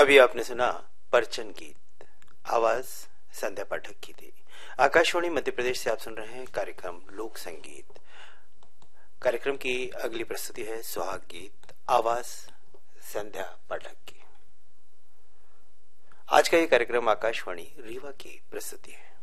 अभी आपने सुना परचन गीत, आवाज संध्या पाठक की थी। आकाशवाणी मध्य प्रदेश से आप सुन रहे हैं कार्यक्रम लोक संगीत। कार्यक्रम की अगली प्रस्तुति है सुहाग गीत, आवाज संध्या पाठक की। आज का ये कार्यक्रम आकाशवाणी रीवा की प्रस्तुति है।